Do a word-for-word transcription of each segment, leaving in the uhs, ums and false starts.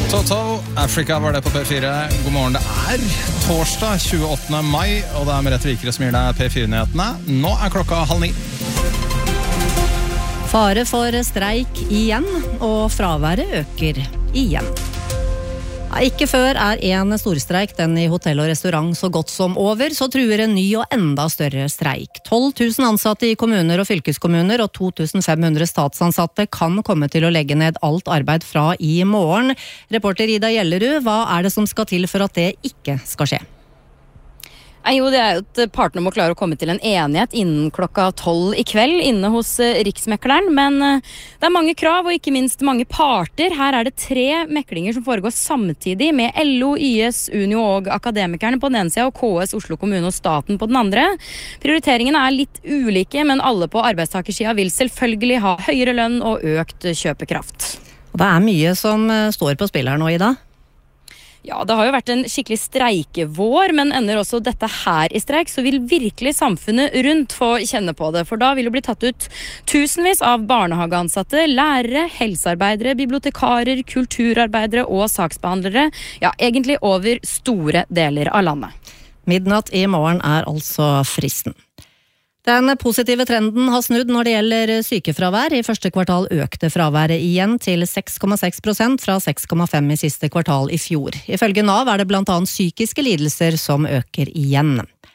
Toto, Africa var det på P fire. God morgen, det er torsdag tjueåttende mai, og det er Merete Vikre som gir deg P fire-nyhetene. Nå er klokka halv ni. Fare for streik igjen, og fraværet øker igjen. Ja, ikke før er en storstreik, den i hotell og restaurant, så godt som over, så truer en ny og enda større streik. tolv tusen ansatte i kommuner og fylkeskommuner og to tusen fem hundre statsansatte kan komme til å legge ned alt arbeid fra i morgen. Reporter Ida Gjellerud, hva er det som skal til for at det ikke skal skje? Nei, jo, det er jo at partene må klare å komme til en enighet innen klokka tolv i kveld inne hos Riksmekleren, men det er mange krav og ikke minst mange parter. Her er det tre meklinger som foregår samtidig med L O, Y S, Unio og Akademikerne på den ene siden og K S, Oslo kommune og staten på den andre. Prioriteringene er litt ulike, men alle på arbeidstakersida vil selvfølgelig ha høyere lønn og økt kjøpekraft. Og det er mye som står på spill her nå, Ida. Ja, det har jo vært en skikkelig streikevår, men ender også dette her i streik, så vil virkelig samfunnet rundt få kjenne på det. For da vil det bli tatt ut tusenvis av barnehageansatte, lærere, helsearbeidere, bibliotekarer, kulturarbeidere og saksbehandlere. Ja, egentlig over store deler av landet. Midnatt i morgen er altså fristen. Den positive trenden har snudd når det gjelder sykefravær. I første kvartal økte fraværet igjen til seks komma seks prosent fra seks komma fem i siste kvartal i fjor. Ifølge Nav er det blant annet psykiske lidelser som øker igjen.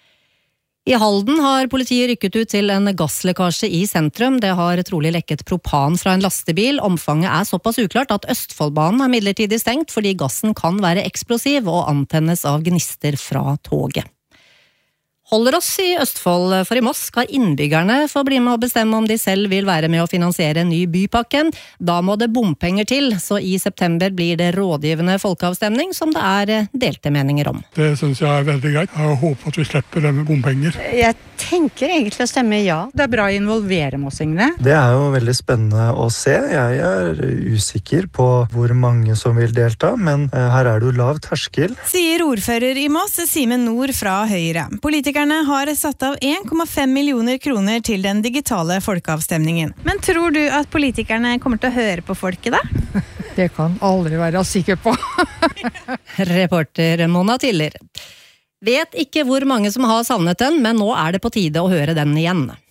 I Halden har politiet rykket ut til en gasslekkasje i sentrum. Det har trolig lekket propan fra en lastebil. Omfanget er såpass uklart at Østfoldbanen er midlertidig stengt fordi gassen kan være eksplosiv og antennes av gnister fra toget. Holder oss i Østfold, for i Moss skal innbyggerne få bli med å bestemme om de selv vil være med å finansiere en ny bypakke. Da må det bompenger til, så i september blir det rådgivende folkeavstemning som det er delte meninger om. Det synes jeg er veldig greit. Jeg håper at vi slipper det med bompenger. Jeg tenker egentlig å stemme ja. Det er bra å involvere mossingene. Det er jo veldig spennende å se. Jeg er usikker på hvor mange som vil delta, men her er det jo lav terskel. Sier ordfører i Moss, Simen Nord fra Høyre. Politikerne har satt av en komma fem millioner kroner til den digitale folkeavstemningen. Men tror du at politikerne kommer til å høre på folket da? Det kan aldri være sikker på. Reporter Mona Tiller. Vet ikke hvor mange som har savnet den, men nå er det på tide å høre den igjen.